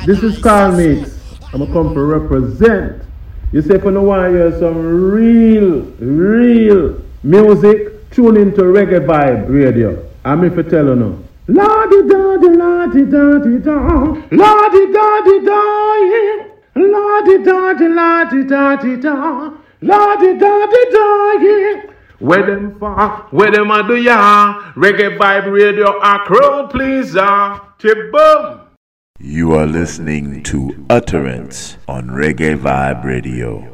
This is Carl Mix. I'm going to come to represent. You say, if you want to hear some real music, tune into Reggae Vibe Radio. I'm if you tell you now. La-di-da-di, la-di-da-di-da, la-di-da-di-da, yeah. La-di-da-di, la-di-da-di-da, la-di-da-di-da, yeah. Where them far, where them a do ya? Reggae Vibe Radio, a crowd pleaser. Tip-boom. You are listening to Utterance on Reggae Vibe Radio.